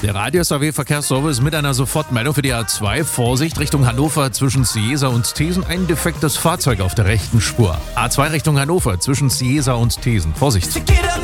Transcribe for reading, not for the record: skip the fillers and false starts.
Der Radius AW Verkehrsservice mit einer Sofortmeldung für die A2. Vorsicht, Richtung Hannover zwischen Ciesa und Thesen. Ein defektes Fahrzeug auf der rechten Spur. A2 Richtung Hannover zwischen Ciesa und Thesen. Vorsicht!